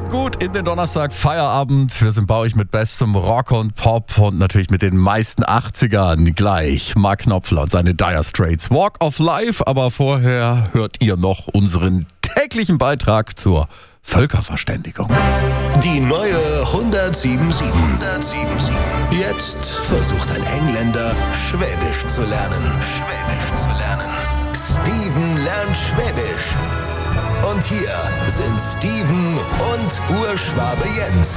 Gut in den Donnerstag, Feierabend. Wir sind bei euch mit bestem Rock und Pop und natürlich mit den meisten 80ern gleich. Mark Knopfler und seine Dire Straits. Walk of Life, aber vorher hört ihr noch unseren täglichen Beitrag zur Völkerverständigung. Die neue 107.7. Jetzt versucht ein Engländer, Schwäbisch zu lernen. Steven lernt Schwäbisch. Und hier sind Steven und Urschwabe Jens.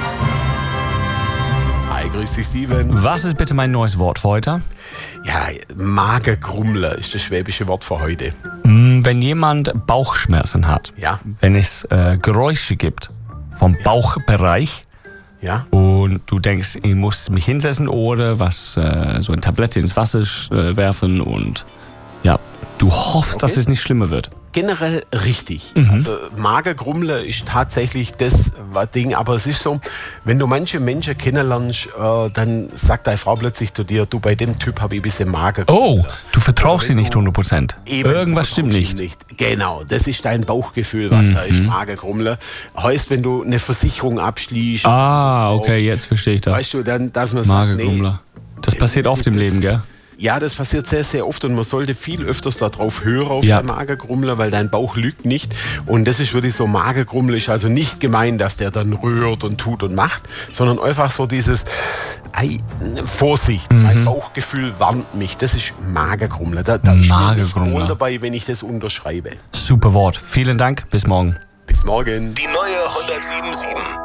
Hi, grüß dich, Steven. Was ist bitte mein neues Wort für heute? Ja, Magergrummler ist das schwäbische Wort für heute. Wenn jemand Bauchschmerzen hat, Ja. wenn es Geräusche gibt vom Bauchbereich Ja. und du denkst, ich muss mich hinsetzen oder was, so eine Tablette ins Wasser werfen und ja, du hoffst, dass es nicht schlimmer wird. Generell richtig. Also Magergrummler ist tatsächlich das Ding, aber es ist so, wenn du manche Menschen kennenlernst, dann sagt deine Frau plötzlich zu dir, du, bei dem Typ habe ich ein bisschen Magergrummler. Oh, du vertraust sie nicht 100%. Eben, Irgendwas stimmt vertraust nicht. ihm Genau, das ist dein Bauchgefühl, was da ist, Magergrummler. Heißt, wenn du eine Versicherung abschließt, Ah, okay, jetzt verstehe ich das. weißt du, dann, dass man sagt, Magergrummler. Das passiert oft im das- Leben, gell? Ja, das passiert sehr, sehr oft und man sollte viel öfters darauf hören, auf Ja. den Magergrummler, weil dein Bauch lügt nicht. Und das ist wirklich so, Magergrummler ist also nicht gemein, dass der dann rührt und tut und macht, sondern einfach so dieses, Vorsicht, mein Bauchgefühl warnt mich. Das ist Magergrummler. Da ist mir nicht Magergrummler. wohl dabei, wenn ich das unterschreibe. Super Wort. Vielen Dank, bis morgen. Bis morgen. Die neue 107.7.